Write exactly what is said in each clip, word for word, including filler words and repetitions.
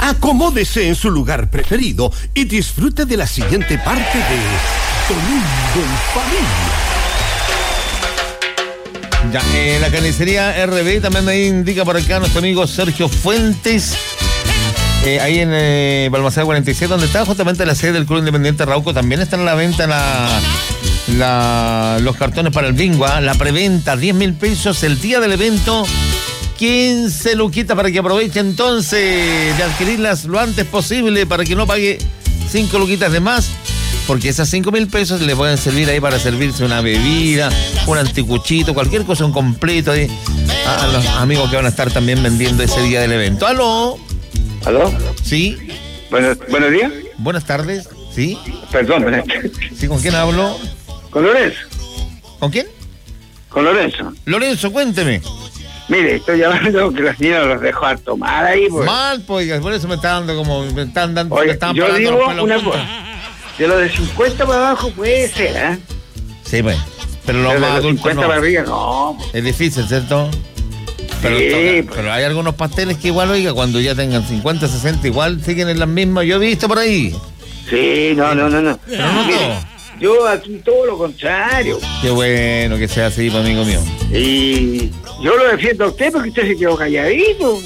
Acomódese en su lugar preferido y disfrute de la siguiente parte de Domingo en Familia. Ya, eh, la carnicería R B también me indica por acá nuestro amigo Sergio Fuentes, eh, ahí en eh, Balmaceda cuarenta y siete, donde está justamente la sede del Club Independiente Rauco. También están a la venta la, la, los cartones para el bingo, ¿eh? La preventa, diez mil pesos el día del evento. quince luquitas para que aproveche entonces de adquirirlas lo antes posible para que no pague cinco luquitas de más, porque esas cinco mil pesos le pueden servir ahí para servirse una bebida, un anticuchito, cualquier cosa, un completo ahí a, a los amigos que van a estar también vendiendo ese día del evento. ¿Aló? ¿Aló? ¿Sí? Buenos, buenos días. Buenas tardes. ¿Sí? Perdón. ¿Sí? ¿Con quién hablo? Con Lorenzo. ¿Con quién? Con Lorenzo. Lorenzo, cuénteme. Mire, estoy llamando que la señora los dejó a tomar ahí. Pues. Mal, pues, por eso me está dando como, me están dando, Oye, me están yo pagando digo los pelos una juntos. cosa. De los de cincuenta para abajo puede ser, ¿eh? Sí, pues. Pero los Pero más de los adultos cincuenta no. para arriba, no. Es difícil, ¿cierto? Pero, Sí, toca, pues. pero hay algunos pasteles que igual, oiga, cuando ya tengan cincuenta, sesenta, igual siguen en las mismas. Yo he visto por ahí. Sí, no, no, no, no. Pero no Mire, todo. yo aquí todo lo contrario. Qué bueno que sea así, pues, amigo mío. Y yo lo defiendo a usted porque usted se quedó calladito.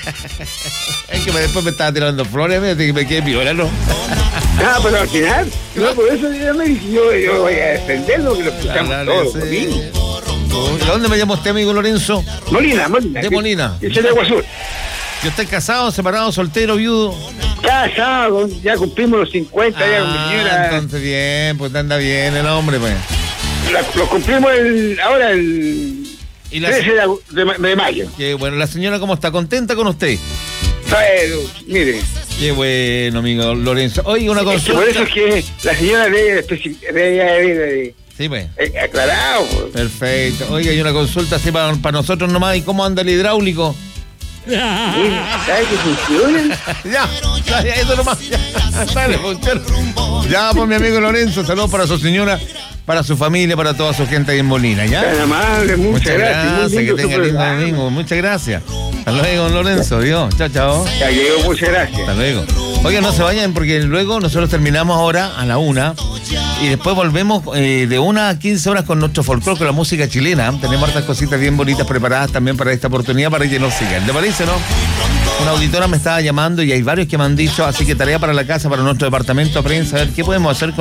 Es que me- después me estaba tirando flores, me, me quedé piola, ¿no? Ah, pero al final, no, por eso yo me dije, yo, yo voy a defenderlo, que lo escuchamos Dale, todos. sí. Domingos. ¿De dónde me llama usted, amigo Lorenzo? Molina, Molina. De Molina. Y soy de Agua Azul. Yo estoy casado, separado, soltero, viudo. Casado, ya cumplimos los cincuenta, ya con mi Ah, señora. entonces bien, pues anda bien el hombre, pues. La- lo cumplimos el, ahora el Y la, trece de, agu- de ma- de mayo. qué bueno, la señora, ¿cómo está? ¿Contenta con usted? Pero, mire, Qué bueno, amigo Lorenzo. Oye, una es que consulta. por eso es que la señora debe, especi- debe haber Sí, pues. eh, aclarado. pues. Perfecto. Oiga, hay una consulta así para, para nosotros nomás. ¿Y cómo anda el hidráulico? Mire, ¿sabe que funciona? Ya, ya, ya, eso nomás. Ya, dale, funciona. Ya, pues mi amigo Lorenzo, saludos para su señora, para su familia, para toda su gente ahí en Molina, ¿ya? Tan amable, muchas, Muchas gracias. gracias, muy que lindo tenga su lindo programa. domingo. Muchas gracias. Hasta luego, Lorenzo. Dios, chao, chao. Ya llegó, muchas gracias. Hasta luego. Oigan, no se vayan porque luego nosotros terminamos ahora a la una y después volvemos eh, de una a quince horas con nuestro folclore, con la música chilena. Tenemos hartas cositas bien bonitas preparadas también para esta oportunidad para que nos sigan. ¿Te parece, no? Una auditora me estaba llamando y hay varios que me han dicho, así que tarea para la casa, para nuestro departamento de prensa, a ver qué podemos hacer con